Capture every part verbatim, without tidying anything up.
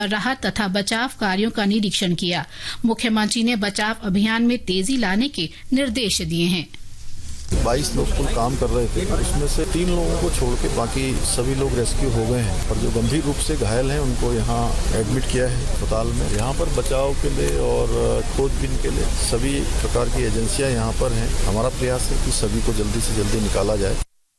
राहत तथा बचाव कार्यों का निरीक्षण किया। मुख्यमंत्री ने बचाव अभियान में तेजी लाने के निर्देश दिए हैं। बाईस लोग कुल काम कर रहे थे, उसमें से तीन लोगों को छोड़ के बाकी सभी लोग रेस्क्यू हो गए हैं और जो गंभीर रूप से घायल हैं उनको यहाँ एडमिट किया है अस्पताल में। यहाँ पर बचाव के लिए और खोजबीन के लिए सभी प्रकार की एजेंसियां यहाँ पर हैं। हमारा प्रयास है कि सभी को जल्दी से जल्दी निकाला जाए।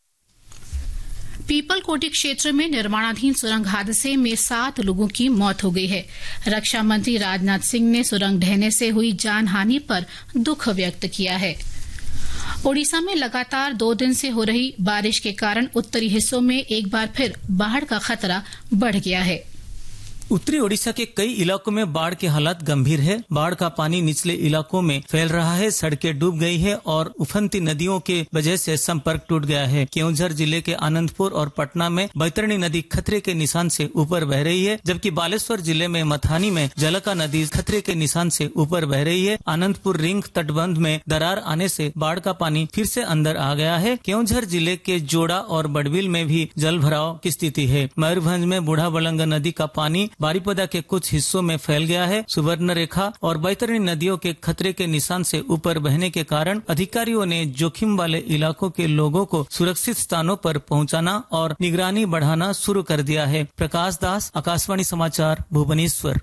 पीपल कोटी क्षेत्र में निर्माणाधीन सुरंग हादसे में सात लोगों की मौत हो गई है। रक्षा मंत्री राजनाथ सिंह ने सुरंग ढहने से हुई जानहानि पर दुख व्यक्त किया है। ओडिशा में लगातार दो दिन से हो रही बारिश के कारण उत्तरी हिस्सों में एक बार फिर बाढ़ का खतरा बढ़ गया है। उत्तरी ओडिशा के कई इलाकों में बाढ़ के हालात गंभीर है। बाढ़ का पानी निचले इलाकों में फैल रहा है, सड़कें डूब गई है और उफनती नदियों के वजह से संपर्क टूट गया है। केवंझर जिले के आनंदपुर और पटना में बैतरणी नदी खतरे के निशान से ऊपर बह रही है, जबकि बालेश्वर जिले में मथानी में जलका नदी खतरे के निशान से ऊपर बह रही है। आनंदपुर रिंग तटबंध में दरार आने से बाढ़ का पानी फिर से अंदर आ गया है। केवंझर जिले के जोड़ा और बड़बिल में भी जल भराव की स्थिति है। मयूरभंज में बूढ़ा बलंगा नदी का पानी बारीपदा के कुछ हिस्सों में फैल गया है। सुवर्ण रेखा और बैतरणी नदियों के खतरे के निशान से ऊपर बहने के कारण अधिकारियों ने जोखिम वाले इलाकों के लोगों को सुरक्षित स्थानों पर पहुंचाना और निगरानी बढ़ाना शुरू कर दिया है। प्रकाश दास, आकाशवाणी समाचार, भुवनेश्वर।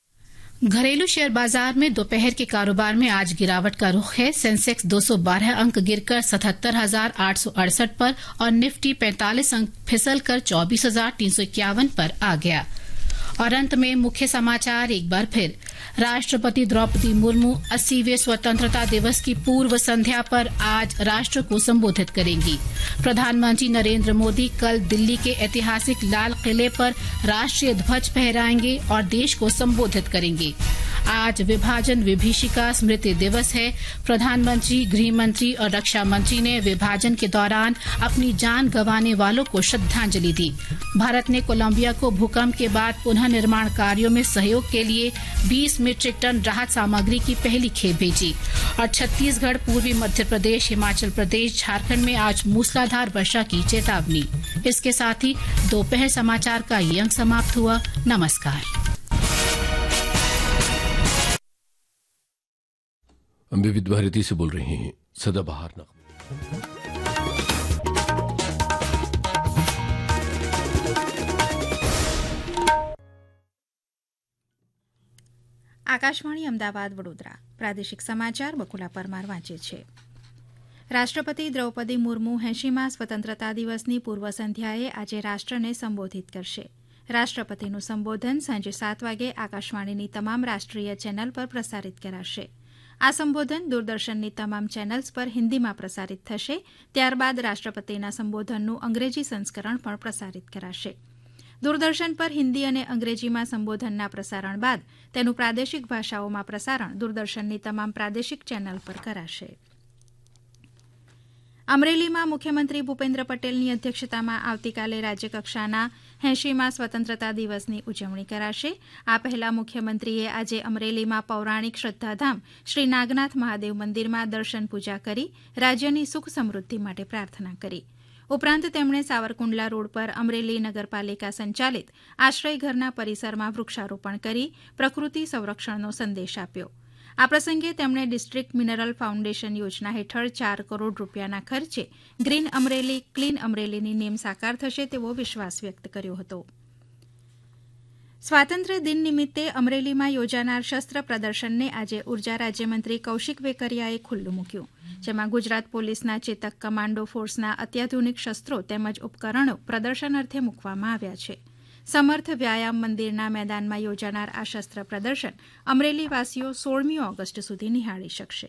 घरेलू शेयर बाजार में दोपहर के कारोबार में आज गिरावट का रुख है। सेंसेक्स दो सौ बारह अंक गिरकर सतहत्तर हजार आठ सौ अड़सठ पर और निफ्टी पैंतालीस अंक फिसलकर चौबीस हजार तीन सौ इक्यावन पर आ गया। और अंत में मुख्य समाचार एक बार फिर। राष्ट्रपति द्रौपदी मुर्मू अस्सीवें स्वतंत्रता दिवस की पूर्व संध्या पर आज राष्ट्र को संबोधित करेंगी। प्रधानमंत्री नरेंद्र मोदी कल दिल्ली के ऐतिहासिक लाल किले पर राष्ट्रीय ध्वज फहराएंगे और देश को संबोधित करेंगे। आज विभाजन विभीषिका स्मृति दिवस है। प्रधानमंत्री, गृह मंत्री और रक्षा मंत्री ने विभाजन के दौरान अपनी जान गंवाने वालों को श्रद्धांजलि दी। भारत ने कोलंबिया को भूकंप के बाद पुनः निर्माण कार्यों में सहयोग के लिए बीस मीट्रिक टन राहत सामग्री की पहली खेप भेजी। और छत्तीसगढ़, पूर्वी मध्य प्रदेश, हिमाचल प्रदेश, झारखंड में आज मूसलाधार वर्षा की चेतावनी। इसके साथ ही दोपहर समाचार का ये अंक समाप्त हुआ। नमस्कार। हम विविध भारती से बोल रहे हैं। सदाबहार नगमे। આકાશવાણી અમદાવાદ વડોદરા પ્રાદેશિક સમાચાર બકુલા પરમાર વાંચે છે। રાષ્ટ્રપતિ દ્રૌપદી મુર્મુ એંશીમા સ્વતંત્રતા દિવસની પૂર્વ સંધ્યાએ આજે રાષ્ટ્રને સંબોધિત કરશે। રાષ્ટ્રપતિનું સંબોધન સાંજે સાત વાગે આકાશવાણીની તમામ રાષ્ટ્રીય ચેનલ પર પ્રસારિત કરાશે। આ સંબોધન દૂરદર્શનની તમામ ચેનલ્સ પર હિન્દીમાં પ્રસારિત થશે। ત્યારબાદ રાષ્ટ્રપતિના સંબોધનનું અંગ્રેજી સંસ્કરણ પણ પ્રસારિત કરાશે। દૂરદર્શન પર હિન્દી અને અંગ્રેજીમાં સંબોધનના પ્રસારણ બાદ તેનું પ્રાદેશિક ભાષાઓમાં પ્રસારણ દૂરદર્શનની તમામ પ્રાદેશિક ચેનલ પર કરાશે। અમરેલીમાં મુખ્યમંત્રી ભૂપેન્દ્ર પટેલની અધ્યક્ષતામાં આવતીકાલે રાજ્યકક્ષાના એંશીમા સ્વતંત્રતા દિવસની ઉજવણી કરાશે। આ પહેલા મુખ્યમંત્રીએ આજે અમરેલીમાં પૌરાણિક શ્રદ્ધાધામ શ્રી નાગનાથ મહાદેવ મંદિરમાં દર્શન પૂજા કરી રાજ્યની સુખ સમૃદ્ધિ માટે પ્રાર્થના કરી। ઉપરાંત તેમણે સાવરકુંડલા રોડ પર અમરેલી નગરપાલિકા સંચાલિત આશ્રયઘરના પરિસરમાં વૃક્ષારોપણ કરી પ્રકૃતિ સંરક્ષણનો સંદેશ આપ્યો। આ પ્રસંગે તેમણે ડિસ્ટ્રિક્ટ મિનરલ ફાઉન્ડેશન યોજના હેઠળ ચાર કરોડ રૂપિયાના ખર્ચે ગ્રીન અમરેલી ક્લીન અમરેલીની નેમ સાકાર થશે તેવો વિશ્વાસ વ્યક્ત કર્યો હતો। સ્વાતંત્ર્ય દિન નિમિત્તે અમરેલીમાં યોજાનાર શસ્ત્ર પ્રદર્શનને આજે ઉર્જા રાજ્યમંત્રી કૌશિક વેકરિયાએ ખુલ્લું મૂક્યું, જેમાં ગુજરાત પોલીસના ચેતક કમાન્ડો ફોર્સના અત્યાધુનિક શસ્ત્રો તેમજ ઉપકરણો પ્રદર્શન અર્થે મૂકવામાં આવ્યા છે। સમર્થ વ્યાયામ મંદિરના મેદાનમાં યોજાનાર આ શસ્ત્ર પ્રદર્શન અમરેલીવાસીઓ સોળમી ઓગસ્ટ સુધી નિહાળી શકશે।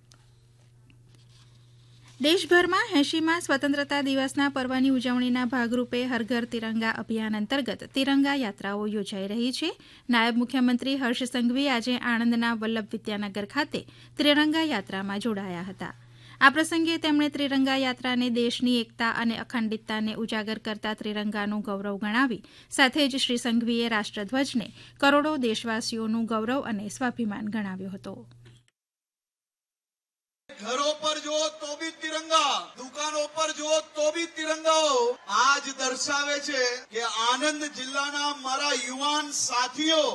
દેશભરમાં એંશીમા સ્વતંત્રતા દિવસના પર્વની ઉજવણીના ભાગરૂપે હર ઘર તિરંગા અભિયાન અંતર્ગત તિરંગા યાત્રાઓ યોજાઈ રહી છે। નાયબ મુખ્યમંત્રી હર્ષ સંઘવી આજે આણંદના વલ્લભ વિદ્યાનગર ખાતે ત્રિરંગા યાત્રામાં જોડાયા હતા। આ પ્રસંગે તેમણે ત્રિરંગા યાત્રાને દેશની એકતા અને અખંડિતતાને ઉજાગર કરતા ત્રિરંગાનું ગૌરવ ગણાવી સાથે જ શ્રી સંઘવીએ રાષ્ટ્રધ્વજને કરોડો દેશવાસીઓનું ગૌરવ અને સ્વાભિમાન ગણાવ્યો હતો। घरों पर जो तो भी तिरंगा, दुकानों पर जो तो भी तिरंगाओ आज दर्शावे छे कि आनंद जिल्लाना मारा युवान साथीओ